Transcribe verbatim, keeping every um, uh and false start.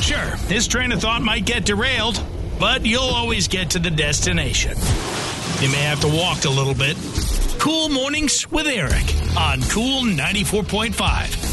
Sure, his train of thought might get derailed, but you'll always get to the destination. You may have to walk a little bit. Cool Mornings with Eric on Cool ninety-four point five.